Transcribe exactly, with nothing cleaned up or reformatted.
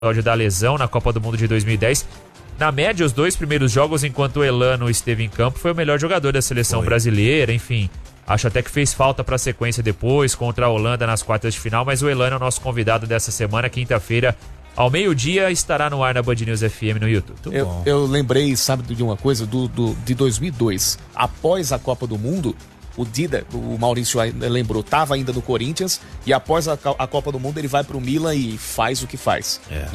episódio da lesão na Copa do Mundo de dois mil e dez. Na média, os dois primeiros jogos, enquanto o Elano esteve em campo, foi o melhor jogador da seleção foi. brasileira, enfim. Acho até que fez falta para a sequência depois, contra a Holanda nas quartas de final, mas o Elano é o nosso convidado dessa semana, quinta-feira, ao meio-dia, estará no ar na Band News F M no YouTube. Eu, eu lembrei, sabe, de uma coisa, do, do, de dois mil e dois, após a Copa do Mundo, o Dida, o Maurício lembrou, estava ainda no Corinthians, e após a, a Copa do Mundo ele vai pro Milan e faz o que faz. É.